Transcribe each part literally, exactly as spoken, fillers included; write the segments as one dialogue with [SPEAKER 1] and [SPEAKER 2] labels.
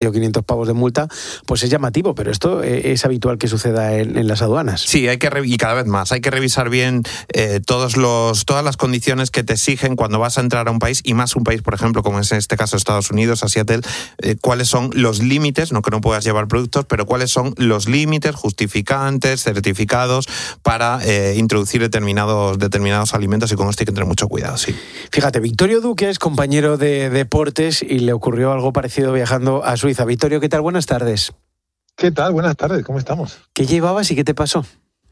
[SPEAKER 1] quinientos pavos de multa, pues es llamativo, pero esto es habitual que suceda en, en las aduanas.
[SPEAKER 2] Sí, hay que re- y cada vez más, hay que revisar bien eh, todos los, todas las condiciones que te exigen cuando vas a entrar a un país, y más un país, por ejemplo, como es en este caso Estados Unidos, a Seattle, eh, cuáles son los límites, no que no puedas llevar productos, pero cuáles son los límites, justificantes, certificados para eh, introducir determinados, determinados alimentos, y con esto hay que tener mucho cuidado, sí.
[SPEAKER 1] Fíjate, Victorio Duque es compañero de deportes y le ocurrió algo parecido viajando a Suiza. Victorio, ¿qué tal? Buenas tardes.
[SPEAKER 3] ¿Qué tal? Buenas tardes, ¿cómo estamos?
[SPEAKER 1] ¿Qué llevabas y qué te pasó?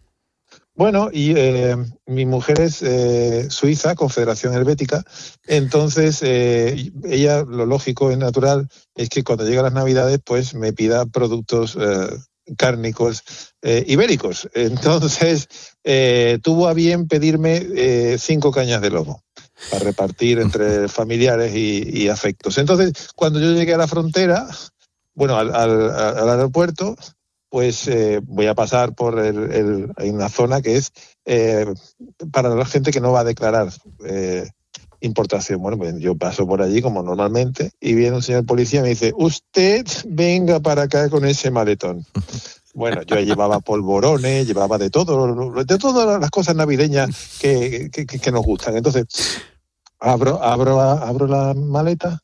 [SPEAKER 3] Bueno, y eh, mi mujer es eh, suiza, Confederación Helvética, entonces eh, ella, lo lógico y natural es que cuando llegan las Navidades, pues me pida productos eh, cárnicos eh, ibéricos. Entonces eh, tuvo a bien pedirme eh, cinco cañas de lomo para repartir entre familiares y, y afectos. Entonces, cuando yo llegué a la frontera, bueno, al, al, al aeropuerto, pues eh, voy a pasar por el, el, hay una zona que es eh, para la gente que no va a declarar eh, importación. Bueno, pues yo paso por allí como normalmente y viene un señor policía y me dice, usted venga para acá con ese maletón. Bueno, yo llevaba polvorones, llevaba de todo, de todas las cosas navideñas que, que, que nos gustan. Entonces, abro, abro, abro la maleta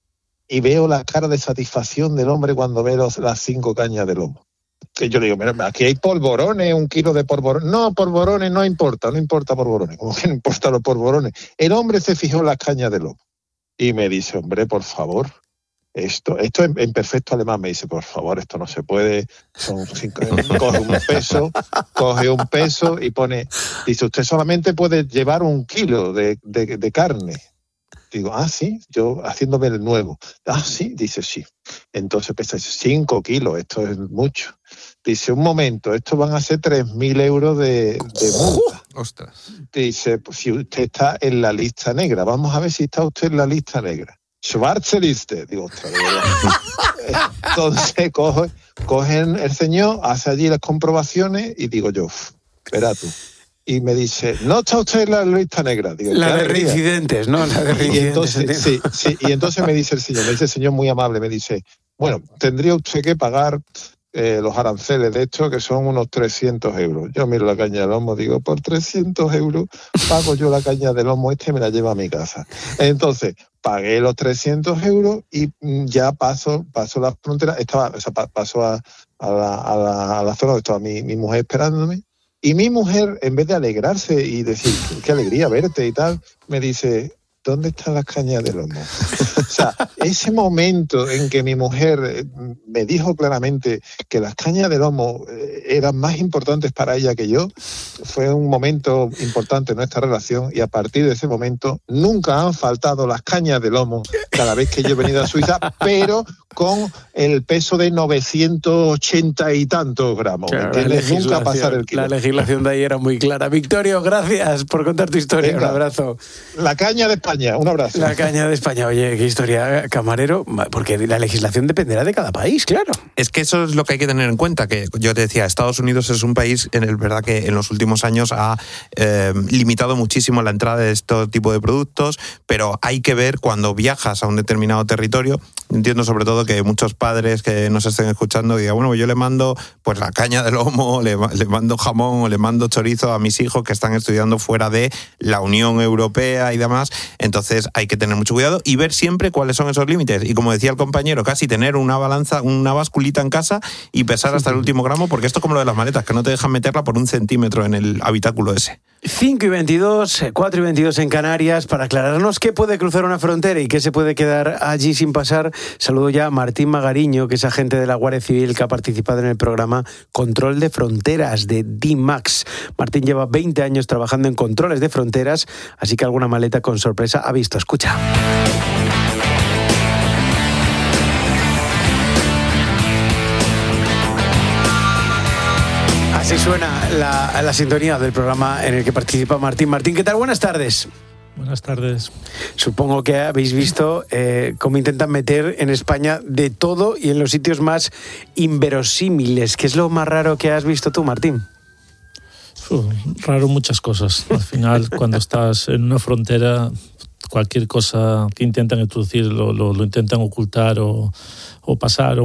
[SPEAKER 3] y veo la cara de satisfacción del hombre cuando ve los, las cinco cañas de lomo. Que yo le digo, mira, aquí hay polvorones, un kilo de polvorones. No, polvorones no importa, no importa polvorones. ¿Cómo que no importa los polvorones? El hombre se fijó en las cañas de lomo y me dice, hombre, por favor, esto, esto en, en perfecto alemán me dice, por favor, esto no se puede. Son cinco, coge un peso, coge un peso y pone, dice, usted solamente puede llevar un kilo de, de, de carne. Digo, ah, sí, yo haciéndome el nuevo. Ah, sí, dice, sí. Entonces pesa cinco kilos, esto es mucho. Dice, un momento, esto van a ser tres mil euros de, de multa.
[SPEAKER 2] Ostras.
[SPEAKER 3] Dice, pues si usted está en la lista negra, vamos a ver si está usted en la lista negra. Schwarze Liste. Digo, ostras, de verdad. Entonces coge, cogen el señor, hace allí las comprobaciones y digo yo, espera tú. Y me dice, no está usted en la lista negra. Digo,
[SPEAKER 1] la de reincidentes, ¿no? La de reincidentes.
[SPEAKER 3] Y entonces, sí, sí, y entonces me dice el señor, me dice el señor muy amable, me dice, bueno, tendría usted que pagar eh, los aranceles de esto, que son unos trescientos euros. Yo miro la caña de lomo, digo, por trescientos euros pago yo la caña de lomo este y me la llevo a mi casa. Entonces, pagué los trescientos euros y ya paso, paso la frontera, estaba, o sea, paso a, a, la, a, la, a la zona donde estaba mi, mi mujer esperándome. Y mi mujer, en vez de alegrarse y decir, qué alegría verte y tal, me dice, ¿dónde están las cañas de lomo? O sea, ese momento en que mi mujer me dijo claramente que las cañas de lomo eran más importantes para ella que yo, fue un momento importante en nuestra relación, y a partir de ese momento nunca han faltado las cañas de lomo cada vez que yo he venido a Suiza, pero con el peso de novecientos ochenta y tantos gramos.
[SPEAKER 1] Claro,
[SPEAKER 3] ¿me entiendes? Nunca pasar el kilo.
[SPEAKER 1] La legislación de ahí era muy clara. Victorio, gracias por contar tu historia. Venga, un abrazo.
[SPEAKER 3] La caña de España, un abrazo.
[SPEAKER 1] La caña de España. Oye, qué historia, camarero, porque la legislación dependerá de cada país, claro.
[SPEAKER 2] Es que eso es lo que hay que tener en cuenta, que yo te decía, Estados Unidos es un país en el verdad que en los últimos años ha eh, limitado muchísimo la entrada de este tipo de productos, pero hay que ver cuando viajas a un determinado territorio. Entiendo sobre todo que muchos padres que nos estén escuchando digan, bueno, yo le mando pues la caña de lomo, le, le mando jamón o le mando chorizo a mis hijos que están estudiando fuera de la Unión Europea y demás. Entonces hay que tener mucho cuidado y ver siempre cuáles son esos límites. Y como decía el compañero, casi tener una balanza, una basculita en casa y pesar hasta el último gramo, porque esto es como lo de las maletas, que no te dejan meterla por un centímetro en el habitáculo ese.
[SPEAKER 1] cinco y veintidós, cuatro y veintidós en Canarias. Para aclararnos qué puede cruzar una frontera y qué se puede quedar allí sin pasar, saludo ya a Martín Magariño, que es agente de la Guardia Civil que ha participado en el programa Control de Fronteras de D MAX. Martín lleva veinte años trabajando en controles de fronteras, así que alguna maleta con sorpresa ha visto. Escucha. Así suena la, la sintonía del programa en el que participa Martín. Martín, ¿qué tal? Buenas tardes.
[SPEAKER 4] Buenas tardes.
[SPEAKER 1] Supongo que habéis visto eh, cómo intentan meter en España de todo y en los sitios más inverosímiles. ¿Qué es lo más raro que has visto tú, Martín?
[SPEAKER 4] Uh, raro muchas cosas. Al final, cuando estás en una frontera, cualquier cosa que intentan introducir lo, lo, lo intentan ocultar o, o pasar